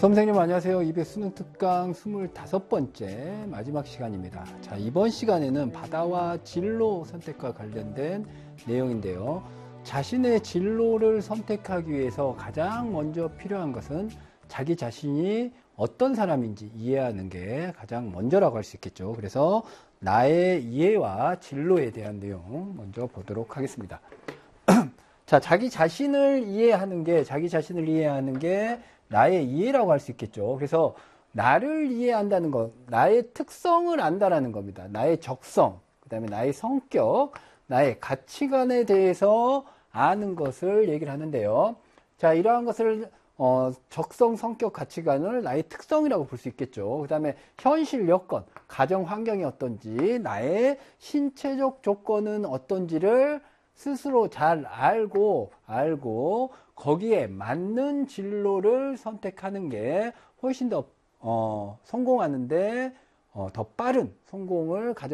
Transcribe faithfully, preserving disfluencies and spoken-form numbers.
선생님 안녕하세요. 이백 수능 특강 스물다섯 번째 마지막 시간입니다. 자, 이번 시간에는 바다와 진로 선택과 관련된 내용인데요. 자신의 진로를 선택하기 위해서 가장 먼저 필요한 것은 자기 자신이 어떤 사람인지 이해하는 게 가장 먼저라고 할 수 있겠죠. 그래서 나의 이해와 진로에 대한 내용 먼저 보도록 하겠습니다. 자, 자기 자신을 이해하는 게, 자기 자신을 이해하는 게 나의 이해라고 할 수 있겠죠. 그래서 나를 이해한다는 것, 나의 특성을 안다라는 겁니다. 나의 적성, 그 다음에 나의 성격, 나의 가치관에 대해서 아는 것을 얘기를 하는데요. 자, 이러한 것을 어, 적성, 성격, 가치관을 나의 특성이라고 볼 수 있겠죠. 그 다음에 현실 여건, 가정 환경이 어떤지, 나의 신체적 조건은 어떤지를 스스로 잘 알고, 알고, 거기에 맞는 진로를 선택하는 게 훨씬 더, 어, 성공하는데, 어, 더 빠른 성공을 가져